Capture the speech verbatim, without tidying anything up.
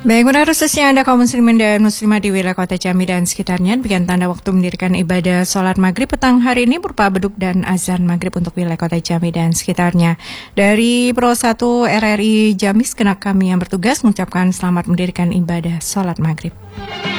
Baik, benar khususnya Anda kaum muslimin dan muslimah di wilayah kota Jambi dan sekitarnya, demikian tanda waktu mendirikan ibadah sholat maghrib petang hari ini berupa beduk dan azan maghrib untuk wilayah kota Jambi dan sekitarnya. Dari Pro satu R R I Jambi, segenap kami yang bertugas mengucapkan selamat mendirikan ibadah sholat maghrib.